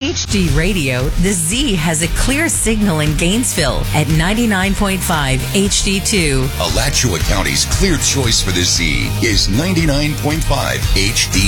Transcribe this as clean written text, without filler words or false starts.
HD Radio, the Z has a clear signal in Gainesville at 99.5 HD2. Alachua County's clear choice for the Z is 99.5 HD2.